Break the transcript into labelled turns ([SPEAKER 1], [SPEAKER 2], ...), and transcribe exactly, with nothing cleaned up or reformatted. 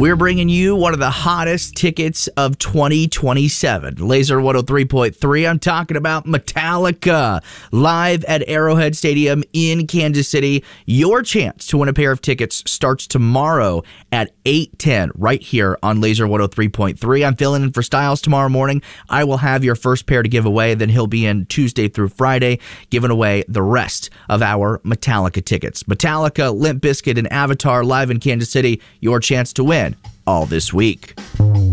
[SPEAKER 1] We're bringing you one of the hottest tickets of twenty twenty-seven. Laser one oh three point three. I'm talking about Metallica live at Arrowhead Stadium in Kansas City. Your chance to win a pair of tickets starts tomorrow at eight ten right here on Laser one oh three point three. I'm filling in for Styles tomorrow morning. I will have your first pair to give away. Then he'll be in Tuesday through Friday giving away the rest of our Metallica tickets. Metallica, Limp Bizkit, and Avatar live in Kansas City. Your chance to win all this week.